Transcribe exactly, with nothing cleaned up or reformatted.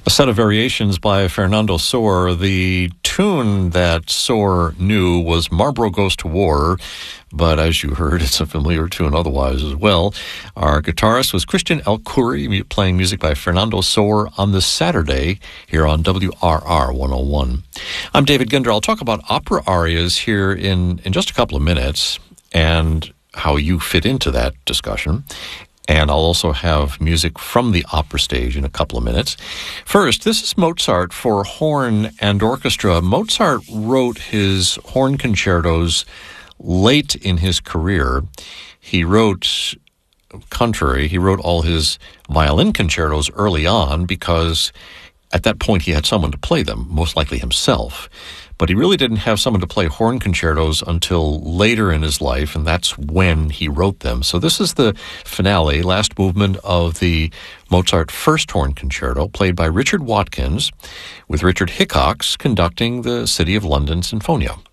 A set of variations by Fernando Sor. The tune that Sor knew was Marlboro Goes to War, but as you heard, it's a familiar tune otherwise as well. Our guitarist was Christian El-Khoury, playing music by Fernando Sor on this Saturday here on W R R one oh one. I'm David Ginder. I'll talk about opera arias here in, in just a couple of minutes and how you fit into that discussion. And I'll also have music from the opera stage in a couple of minutes. First, this is Mozart for horn and orchestra. Mozart wrote his horn concertos late in his career. He wrote, contrary, he wrote all his violin concertos early on because at that point he had someone to play them, most likely himself. But he really didn't have someone to play horn concertos until later in his life, and that's when he wrote them. So this is the finale, last movement of the Mozart First Horn Concerto, played by Richard Watkins, with Richard Hickox conducting the City of London Sinfonia.